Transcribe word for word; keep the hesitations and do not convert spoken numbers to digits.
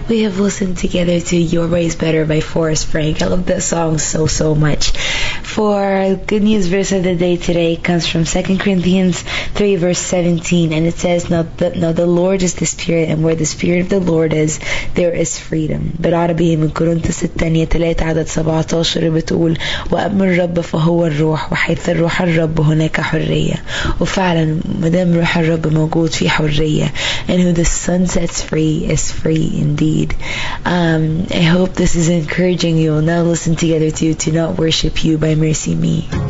We have listened together to Your Way is Better by Forrest Frank. I love that song so, so much. For good news verse of the day today comes from Second Corinthians three verse seventeen, and it says, now the, now the Lord is the Spirit, and where the Spirit of the Lord is, there is freedom. بالعربي من كورنثوس الثانية ثلاثة عدد سبعة عشر بتقول وأما الرب فهو الروح وحيث الروح الرب هناك حرية. وفعلا مدام روح الرب موجود في حرية, and who the Son sets free is free indeed. Um, I hope this is encouraging you. We'll now listen together to To Not Worship You by Mercy Me.